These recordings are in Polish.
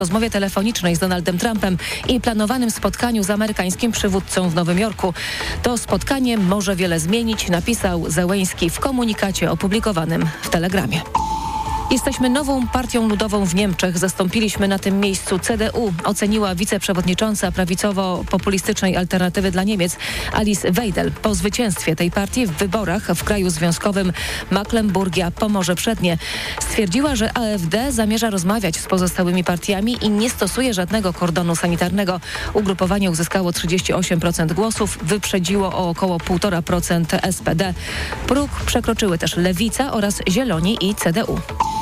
rozmowie telefonicznej z Donaldem Trumpem i planowanym spotkaniu z amerykańskim przywódcą w Nowym Jorku. To spotkanie może wiele zmienić, napisał Zełenski w komunikacie opublikowanym w Telegramie. Jesteśmy nową partią ludową w Niemczech. Zastąpiliśmy na tym miejscu CDU, oceniła wiceprzewodnicząca prawicowo-populistycznej Alternatywy dla Niemiec Alice Weidel. Po zwycięstwie tej partii w wyborach w kraju związkowym Mecklenburgia-Pomorze Przednie stwierdziła, że AfD zamierza rozmawiać z pozostałymi partiami i nie stosuje żadnego kordonu sanitarnego. Ugrupowanie uzyskało 38% głosów, wyprzedziło o około 1,5% SPD. Próg przekroczyły też Lewica oraz Zieloni i CDU.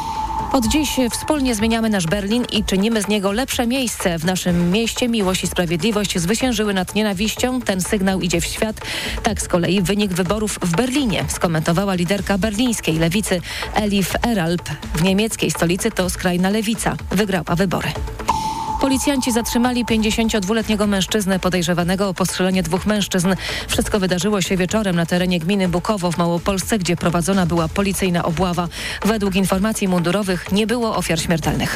Od dziś wspólnie zmieniamy nasz Berlin i czynimy z niego lepsze miejsce. W naszym mieście miłość i sprawiedliwość zwyciężyły nad nienawiścią. Ten sygnał idzie w świat. Tak z kolei wynik wyborów w Berlinie skomentowała liderka berlińskiej lewicy Elif Eralp. W niemieckiej stolicy to skrajna lewica wygrała wybory. Policjanci zatrzymali 52-letniego mężczyznę podejrzewanego o postrzelenie 2 mężczyzn. Wszystko wydarzyło się wieczorem na terenie gminy Bukowo w Małopolsce, gdzie prowadzona była policyjna obława. Według informacji mundurowych nie było ofiar śmiertelnych.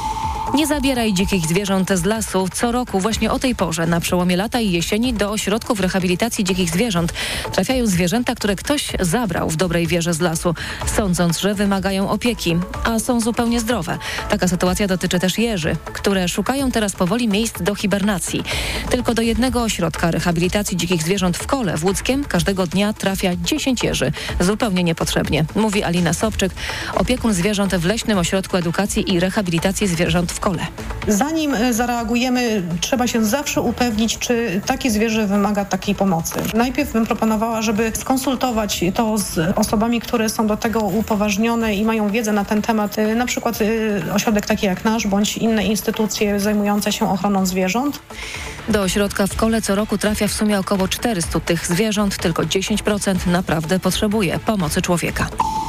Nie zabieraj dzikich zwierząt z lasu. Co roku właśnie o tej porze, na przełomie lata i jesieni, do ośrodków rehabilitacji dzikich zwierząt trafiają zwierzęta, które ktoś zabrał w dobrej wierze z lasu, sądząc, że wymagają opieki, a są zupełnie zdrowe. Taka sytuacja dotyczy też jeży, które szukają teraz powoli miejsc do hibernacji. Tylko do jednego ośrodka rehabilitacji dzikich zwierząt w Kole w Łódzkiem każdego dnia trafia 10 jeży. Zupełnie niepotrzebnie, mówi Alina Sobczyk, opiekun zwierząt w Leśnym Ośrodku Edukacji i Rehabilitacji Zwierząt w Kole. Zanim zareagujemy, trzeba się zawsze upewnić, czy takie zwierzę wymaga takiej pomocy. Najpierw bym proponowała, żeby skonsultować to z osobami, które są do tego upoważnione i mają wiedzę na ten temat, na przykład ośrodek taki jak nasz, bądź inne instytucje zajmujące się ochroną zwierząt. Do ośrodka w Kole co roku trafia w sumie około 400 tych zwierząt, tylko 10% naprawdę potrzebuje pomocy człowieka.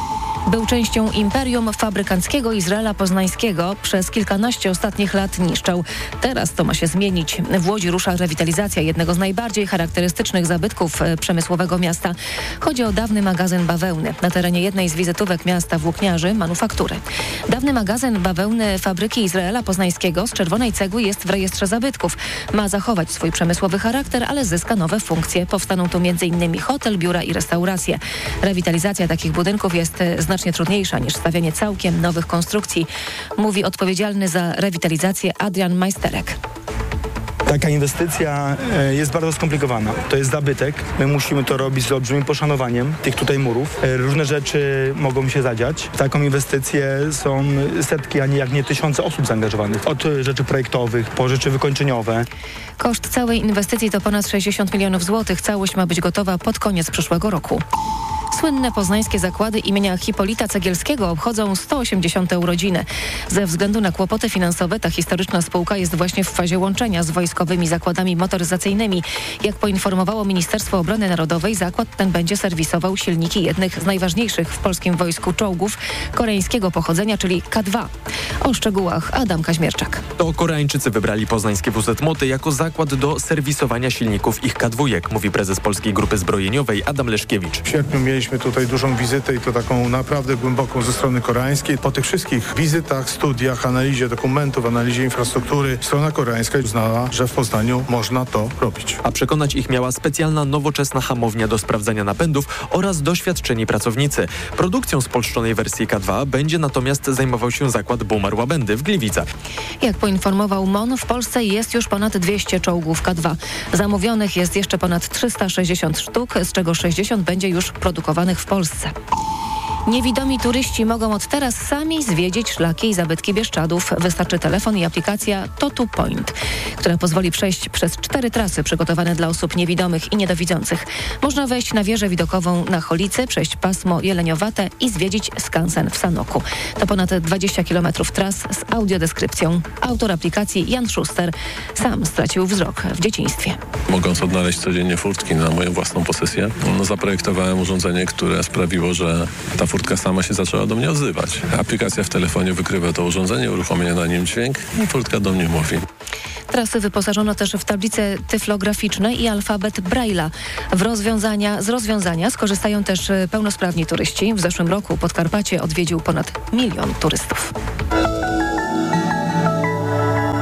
Był częścią imperium fabrykanckiego Izraela Poznańskiego. Przez kilkanaście ostatnich lat niszczał. Teraz to ma się zmienić. W Łodzi rusza rewitalizacja jednego z najbardziej charakterystycznych zabytków przemysłowego miasta. Chodzi o dawny magazyn bawełny na terenie jednej z wizytówek miasta włókniarzy Manufaktury. Dawny magazyn bawełny fabryki Izraela Poznańskiego z czerwonej cegły jest w rejestrze zabytków. Ma zachować swój przemysłowy charakter, ale zyska nowe funkcje. Powstaną tu m.in. hotel, biura i restauracje. Rewitalizacja takich budynków jest znacznie trudniejsza niż stawianie całkiem nowych konstrukcji, mówi odpowiedzialny za rewitalizację Adrian Majsterek. Taka inwestycja jest bardzo skomplikowana. To jest zabytek. My musimy to robić z olbrzymim poszanowaniem tych tutaj murów. Różne rzeczy mogą się zadziać. W taką inwestycję są setki, a jak nie tysiące osób zaangażowanych. Od rzeczy projektowych po rzeczy wykończeniowe. Koszt całej inwestycji to ponad 60 milionów złotych. Całość ma być gotowa pod koniec przyszłego roku. Słynne poznańskie zakłady imienia Hipolita Cegielskiego obchodzą 180. urodziny. Ze względu na kłopoty finansowe ta historyczna spółka jest właśnie w fazie łączenia z wojskowymi zakładami motoryzacyjnymi. Jak poinformowało Ministerstwo Obrony Narodowej, zakład ten będzie serwisował silniki jednych z najważniejszych w polskim wojsku czołgów koreańskiego pochodzenia, czyli K2. O szczegółach Adam Kaźmierczak. To Koreańczycy wybrali poznańskie WZ Moty jako zakład do serwisowania silników ich K2, mówi prezes Polskiej Grupy Zbrojeniowej Adam Leszkiewicz. W sierpniu mieliśmy tutaj dużą wizytę i to taką naprawdę głęboką ze strony koreańskiej. Po tych wszystkich wizytach, studiach, analizie dokumentów, analizie infrastruktury strona koreańska uznała, że w Poznaniu można to robić. A przekonać ich miała specjalna, nowoczesna hamownia do sprawdzania napędów oraz doświadczeni pracownicy. Produkcją spolszczonej wersji K2 będzie natomiast zajmował się zakład Bumar Łabędy w Gliwicach. Jak poinformował MON, w Polsce jest już ponad 200 czołgów K2. Zamówionych jest jeszcze ponad 360 sztuk, z czego 60 będzie już produkowanych w Polsce. Niewidomi turyści mogą od teraz sami zwiedzić szlaki i zabytki Bieszczadów. Wystarczy telefon i aplikacja Totu Point, która pozwoli przejść przez 4 trasy przygotowane dla osób niewidomych i niedowidzących. Można wejść na wieżę widokową na Cholicy, przejść pasmo Jeleniowate i zwiedzić skansen w Sanoku. To ponad 20 km tras z audiodeskrypcją. Autor aplikacji Jan Szuster sam stracił wzrok w dzieciństwie. Mogąc odnaleźć codziennie furtki na moją własną posesję, zaprojektowałem urządzenie, które sprawiło, że ta furtka sama się zaczęła do mnie odzywać. Aplikacja w telefonie wykrywa to urządzenie, uruchamia na nim dźwięk i furtka do mnie mówi. Trasy wyposażono też w tablice tyflograficzne i alfabet Braille'a. Z rozwiązania skorzystają też pełnosprawni turyści. W zeszłym roku Podkarpacie odwiedził ponad 1 000 000 turystów.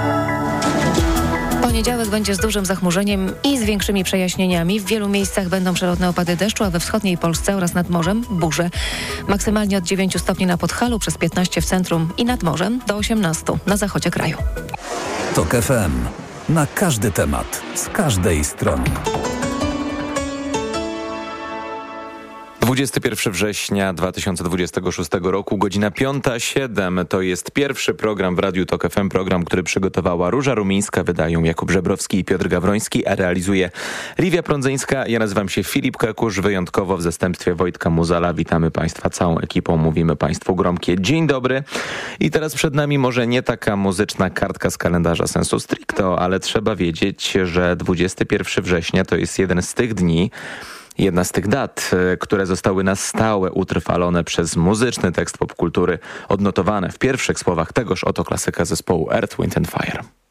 Poniedziałek będzie z dużym zachmurzeniem i z większymi przejaśnieniami. W wielu miejscach będą przelotne opady deszczu, a we wschodniej Polsce oraz nad morzem burze. Maksymalnie od 9 stopni na Podhalu, przez 15 w centrum i nad morzem do 18 na zachodzie kraju. TOK FM. Na każdy temat, z każdej strony. 21 września 2026 roku, godzina 5:07. To jest pierwszy program w Radiu TOK FM, program, który przygotowała Róża Rumińska, wydają Jakub Żebrowski i Piotr Gawroński, a realizuje Livia Prądzyńska. Ja nazywam się Filip Kekusz, wyjątkowo w zastępstwie Wojtka Muzala. Witamy Państwa całą ekipą, mówimy Państwu gromkie dzień dobry. I teraz przed nami może nie taka muzyczna kartka z kalendarza sensu stricto, ale trzeba wiedzieć, że 21 września to jest jeden z tych dni, jedna z tych dat, które zostały na stałe utrwalone przez muzyczny tekst popkultury, odnotowane w pierwszych słowach tegoż oto klasyka zespołu Earth, Wind & Fire.